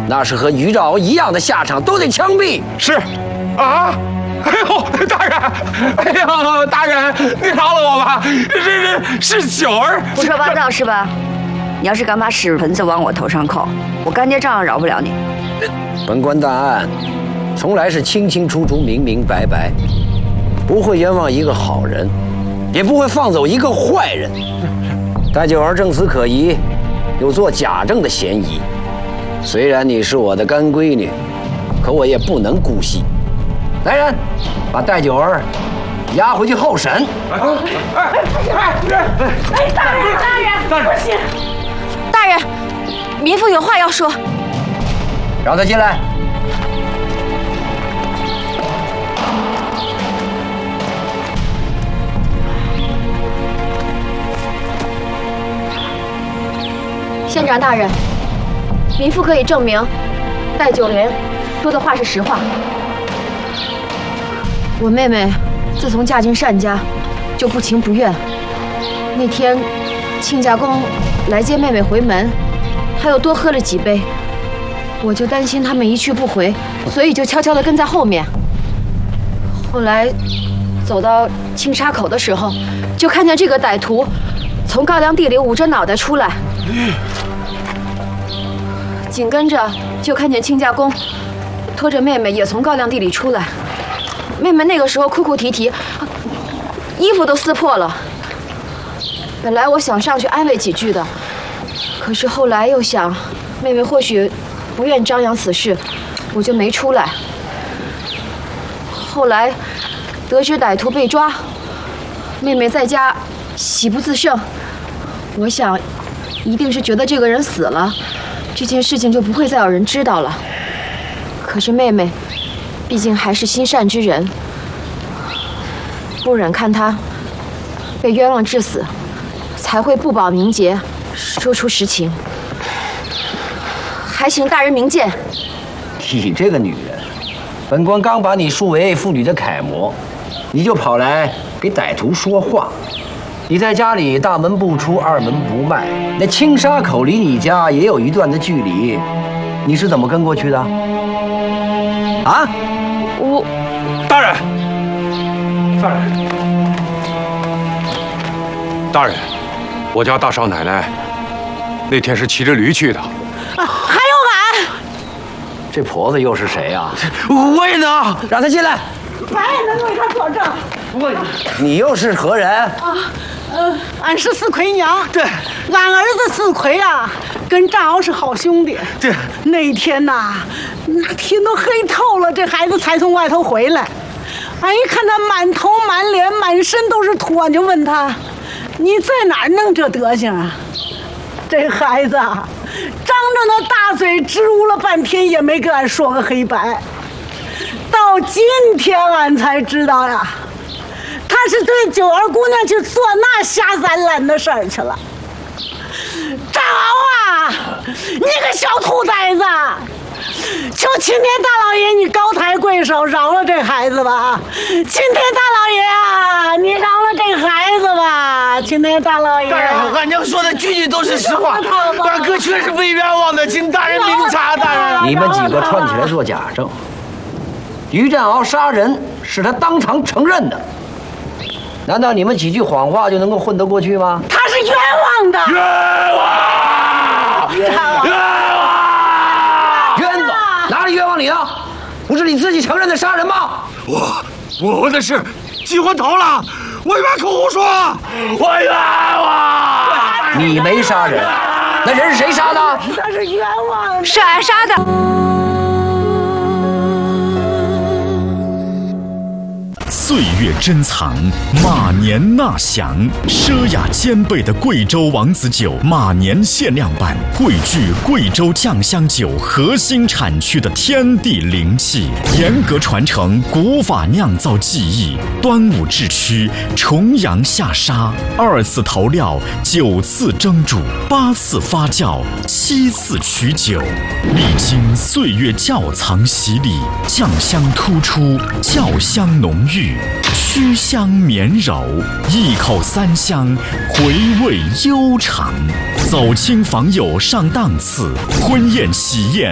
那是和于兆敖一样的下场，都得枪毙。 是，啊。 哎呦，大人！哎呦，大人，你饶了我吧！是九儿。 胡说八道是吧？你要是敢把屎盆子往我头上扣，我干爹照样饶不了你。 本官大案，从来是清清楚楚、明明白白，不会冤枉一个好人，也不会放走一个坏人。戴九儿证词可疑，有做假证的嫌疑。虽然你是我的干闺女，可我也不能姑息。 来人，把戴九儿押回去候审。 大人，不行！大人，民妇有话要说。 让他进来。 县长大人，民妇可以证明，戴九莲说的话是实话。 我妹妹自从嫁进单家，就不情不愿。那天，亲家公来接妹妹回门，他又多喝了几杯，我就担心他们一去不回，所以就悄悄地跟在后面。后来，走到青沙口的时候，就看见这个歹徒从高粱地里捂着脑袋出来，紧跟着就看见亲家公拖着妹妹也从高粱地里出来。 妹妹那个时候哭哭啼啼，衣服都撕破了。本来我想上去安慰几句的，可是后来又想，妹妹或许不愿张扬此事，我就没出来。后来得知歹徒被抓，妹妹在家喜不自胜。我想，一定是觉得这个人死了，这件事情就不会再有人知道了。可是妹妹。 毕竟还是心善之人，不忍看他被冤枉致死，才会不保名节，说出实情。还请大人明鉴。 你这个女人，本官刚把你树为妇女的楷模，你就跑来给歹徒说话。你在家里大门不出，二门不迈，那青沙口离你家也有一段的距离，你是怎么跟过去的？啊？ 大人，大人，我家大少奶奶那天是骑着驴去的。 还有俺， 这婆子又是谁呀？ 我也能， 让她进来。 俺也能为他作证。 你又是何人？ 俺是四奎娘。 对， 俺儿子四奎啊，跟张敖是好兄弟。 对， 那天呐，那天都黑透了，这孩子才从外头回来。俺一看他满头满脸满身都是土，俺就问他：“你在哪儿弄这德行啊？”这孩子啊，张着那大嘴支吾了半天，也没跟俺说个黑白。到今天俺才知道呀，他是对九儿姑娘去做那下三滥的事儿去了。张敖啊，你个小兔崽子！求青天大老爷，你高抬贵手，饶了这孩子吧！青天大老爷啊，你饶了这孩子吧！青天大老爷， 大人，俺娘说的句句都是实话，俺哥确实被冤枉的，请大人明察。大人， 你们几个串起来做假证，于占鳌杀人是他当场承认的，难道你们几句谎话就能够混得过去吗？ 他是冤枉的， 冤枉，冤枉， 冤枉！哪里冤枉你了？不是你自己承认的杀人吗？ 我那是急昏头了，我冤口胡说，我冤枉。 你没杀人，那人是谁杀的？ 他是冤枉的， 是俺杀的。 岁月珍藏，马年纳享，奢雅兼备的贵州王子酒马年限量版，汇聚贵州酱香酒核心产区的天地灵气，严格传承古法酿造技艺。端午制曲，重阳下沙，2次投料，9次蒸煮，8次发酵，7次取酒，历经岁月窖藏洗礼，酱香突出，窖香浓郁。曲香绵柔，一口3香，回味悠长。走亲访友上档次，婚宴喜宴